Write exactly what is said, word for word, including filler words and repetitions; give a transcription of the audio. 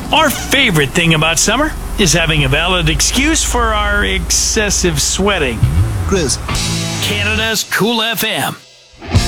Our favorite thing about summer is having a valid excuse for our excessive sweating. Grizz. Canada's Cool F M.